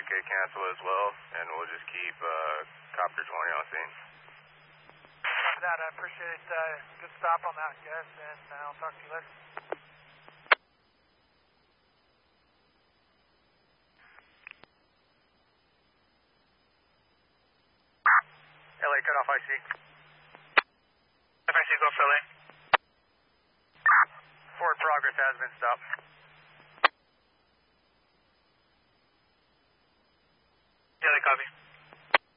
UK cancel as well, and we'll just keep Copter 20 on scene. That, I appreciate it. Good stop on that, guys, and I'll talk to you later. LA cutoff IC. FIC, go for LA. Forward progress has been stopped. Yeah, they copy.